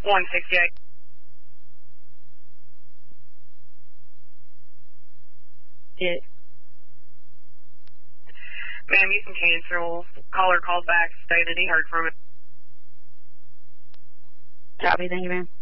168. It. Ma'am, you can cancel. Caller called back, stated he heard from it. Copy, thank you, ma'am.